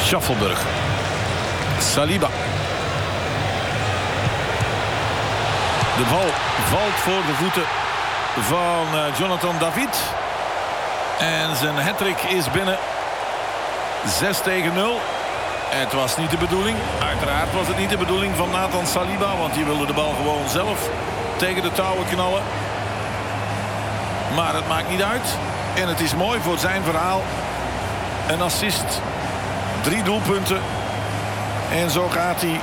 Schaffelburg. Saliba. De bal valt voor de voeten van Jonathan David. En zijn hattrick is binnen. 6-0. Het was niet de bedoeling. Uiteraard was het niet de bedoeling van Nathan Saliba. Want die wilde de bal gewoon zelf tegen de touwen knallen. Maar het maakt niet uit. En het is mooi voor zijn verhaal. Een assist. 3 doelpunten. En zo gaat hij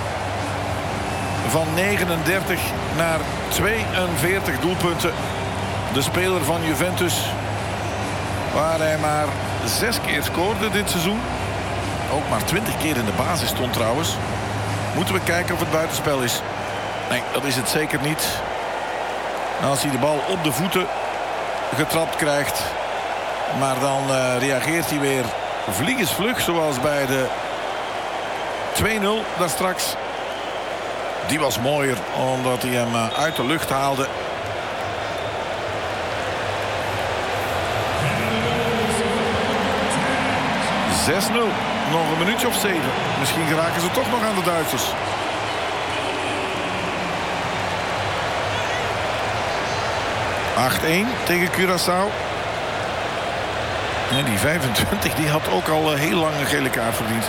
van 39 naar 42 doelpunten. De speler van Juventus. Waar hij maar 6 keer scoorde dit seizoen. Ook maar 20 keer in de basis stond trouwens. Moeten we kijken of het buitenspel is. Nee, dat is het zeker niet. Als hij de bal op de voeten getrapt krijgt. Maar dan reageert hij weer vliegensvlug. Zoals bij de 2-0 daar straks. Die was mooier omdat hij hem uit de lucht haalde. Nog een minuutje of 7. Misschien geraken ze toch nog aan de Duitsers. Tegen Curaçao. En die 25 die had ook al heel lang een gele kaart verdiend.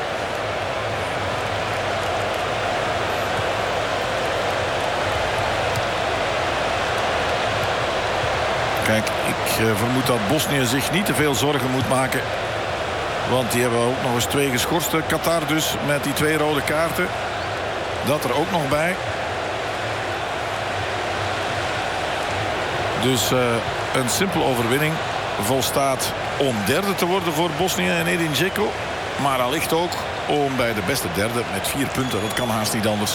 Kijk, ik vermoed dat Bosnië zich niet te veel zorgen moet maken. Want die hebben ook nog eens 2 geschorste. Qatar dus met die 2 rode kaarten. Dat er ook nog bij. Dus een simpele overwinning volstaat om derde te worden voor Bosnië en Edin Dzeko. Maar allicht ook om bij de beste derde met 4 punten. Dat kan haast niet anders.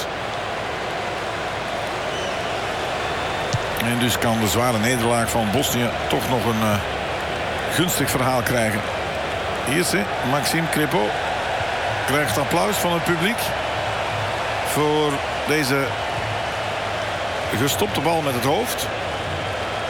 En dus kan de zware nederlaag van Bosnië toch nog een gunstig verhaal krijgen. Hier is Maxime Crépeau. Krijgt applaus van het publiek. Voor deze gestopte bal met het hoofd.